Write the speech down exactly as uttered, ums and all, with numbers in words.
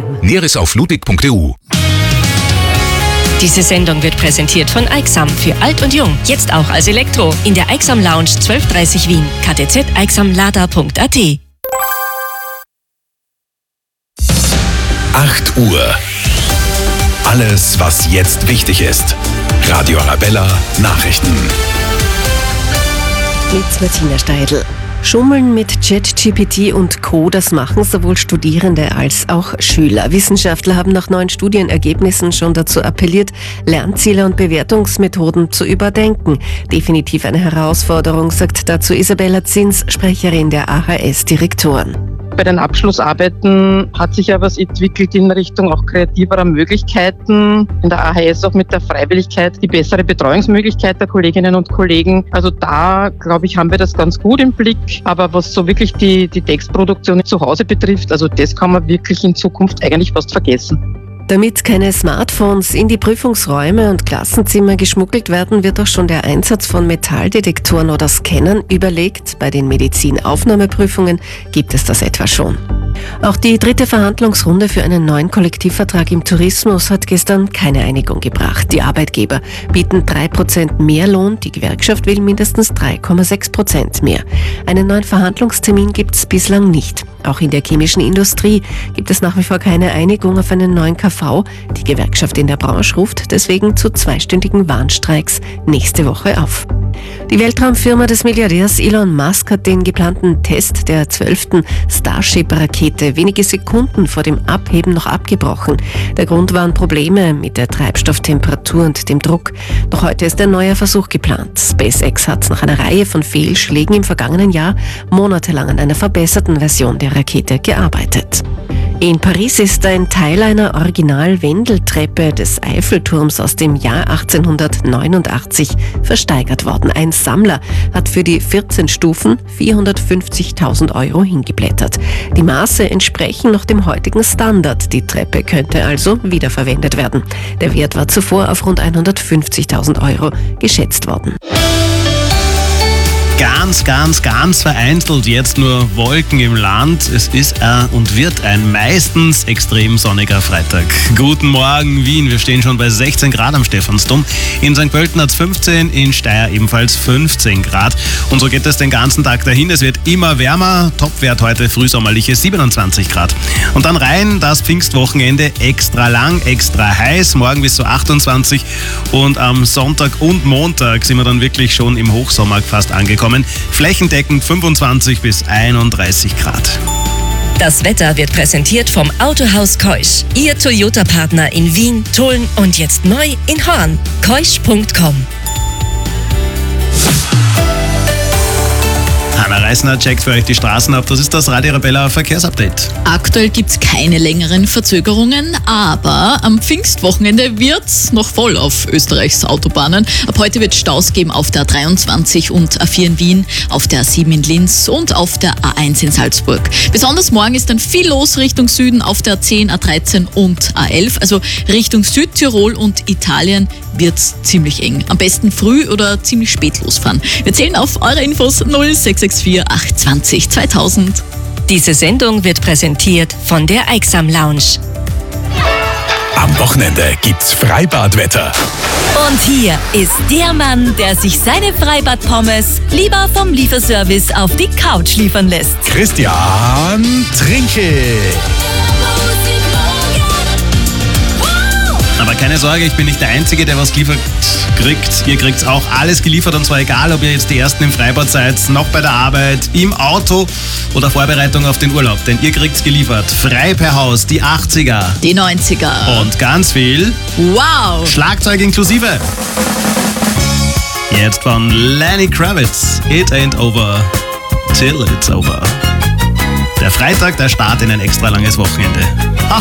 Näheres auf ludwig punkt e u. Diese Sendung wird präsentiert von Aixam für alt und jung. Jetzt auch als Elektro. In der Aixam Lounge zwölf dreißig Wien. k t z aixamlada punkt a t. acht Uhr. Alles, was jetzt wichtig ist. Radio Arabella Nachrichten. Mit Martina Steidl. Schummeln mit ChatGPT und Co., das machen sowohl Studierende als auch Schüler. Wissenschaftler haben nach neuen Studienergebnissen schon dazu appelliert, Lernziele und Bewertungsmethoden zu überdenken. Definitiv eine Herausforderung, sagt dazu Isabella Zins, Sprecherin der A H S-Direktoren. Bei den Abschlussarbeiten hat sich ja was entwickelt in Richtung auch kreativerer Möglichkeiten. In der A H S auch mit der Freiwilligkeit, die bessere Betreuungsmöglichkeit der Kolleginnen und Kollegen. Also da, glaube ich, haben wir das ganz gut im Blick. Aber was so wirklich die, die Textproduktion zu Hause betrifft, also das kann man wirklich in Zukunft eigentlich fast vergessen. Damit keine Smartphones in die Prüfungsräume und Klassenzimmer geschmuggelt werden, wird auch schon der Einsatz von Metalldetektoren oder Scannern überlegt. Bei den Medizinaufnahmeprüfungen gibt es das etwa schon. Auch die dritte Verhandlungsrunde für einen neuen Kollektivvertrag im Tourismus hat gestern keine Einigung gebracht. Die Arbeitgeber bieten drei Prozent mehr Lohn, die Gewerkschaft will mindestens drei Komma sechs Prozent mehr. Einen neuen Verhandlungstermin gibt es bislang nicht. Auch in der chemischen Industrie gibt es nach wie vor keine Einigung auf einen neuen K V. Die Gewerkschaft in der Branche ruft deswegen zu zweistündigen Warnstreiks nächste Woche auf. Die Weltraumfirma des Milliardärs Elon Musk hat den geplanten Test der zwölften Starship-Rakete wenige Sekunden vor dem Abheben noch abgebrochen. Der Grund waren Probleme mit der Treibstofftemperatur und dem Druck. Doch heute ist ein neuer Versuch geplant. SpaceX hat nach einer Reihe von Fehlschlägen im vergangenen Jahr monatelang an einer verbesserten Version der Rakete gearbeitet. In Paris ist ein Teil einer Original-Wendeltreppe des Eiffelturms aus dem Jahr achtzehnhundertneunundachtzig versteigert worden. Ein Sammler hat für die vierzehn Stufen vierhundertfünfzigtausend Euro hingeblättert. Die Maße entsprechen noch dem heutigen Standard. Die Treppe könnte also wiederverwendet werden. Der Wert war zuvor auf rund hundertfünfzigtausend Euro geschätzt worden. Ganz, ganz, ganz vereinzelt jetzt nur Wolken im Land. Es ist ein und wird ein meistens extrem sonniger Freitag. Guten Morgen Wien, wir stehen schon bei sechzehn Grad am Stephansdom. In Sankt Pölten hat es fünfzehn, in Steyr ebenfalls fünfzehn Grad. Und so geht es den ganzen Tag dahin. Es wird immer wärmer, Topwert heute frühsommerliche siebenundzwanzig Grad. Und dann rein das Pfingstwochenende, extra lang, extra heiß, morgen bis zu achtundzwanzig. Und am Sonntag und Montag sind wir dann wirklich schon im Hochsommer fast angekommen. Flächendeckend fünfundzwanzig bis einunddreißig Grad. Das Wetter wird präsentiert vom Autohaus Keusch. Ihr Toyota-Partner in Wien, Tulln und jetzt neu in Horn. keusch punkt com. Hanna Reisner checkt für euch die Straßen ab. Das ist das Radio Arabella Verkehrsupdate. Aktuell gibt es keine längeren Verzögerungen, aber am Pfingstwochenende wird es noch voll auf Österreichs Autobahnen. Ab heute wird es Staus geben auf der A dreiundzwanzig und A vier in Wien, auf der A sieben in Linz und auf der A eins in Salzburg. Besonders morgen ist dann viel los Richtung Süden auf der A zehn, A dreizehn und A elf. Also Richtung Südtirol und Italien wird es ziemlich eng. Am besten früh oder ziemlich spät losfahren. Wir zählen auf eure Infos null sechs sechs vier acht zwanzig zweitausend. Diese Sendung wird präsentiert von der Aixam Lounge. Am Wochenende gibt's Freibadwetter. Und hier ist der Mann, der sich seine Freibad-Pommes lieber vom Lieferservice auf die Couch liefern lässt. Christian Trinke. Aber keine Sorge, ich bin nicht der Einzige, der was geliefert kriegt. Ihr kriegt auch alles geliefert und zwar egal, ob ihr jetzt die Ersten im Freibad seid, noch bei der Arbeit, im Auto oder Vorbereitung auf den Urlaub. Denn ihr kriegt's geliefert. Frei per Haus, die achtziger. Die neunziger. Und ganz viel Wow! Schlagzeug inklusive. Jetzt von Lenny Kravitz. It ain't over till it's over. Der Freitag, der Start in ein extra langes Wochenende.